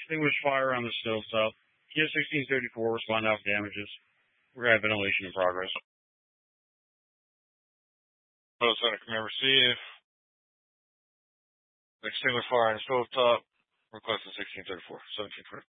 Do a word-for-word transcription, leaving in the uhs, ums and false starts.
extinguish fire on the stovetop. Kilo sixteen thirty-four, respond out damages. We're going to have ventilation in progress. Boat center, command receive. Extinguish fire on the stove top. Requesting sixteen thirty-four, seventeen twenty.